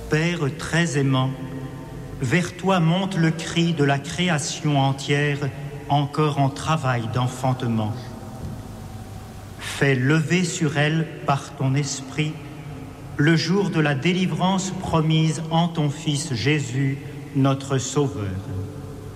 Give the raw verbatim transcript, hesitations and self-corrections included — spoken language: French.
Père très aimant, vers toi monte le cri de la création entière, encore en travail d'enfantement. Fais lever sur elle, par ton esprit, le jour de la délivrance promise en ton Fils Jésus, notre Sauveur.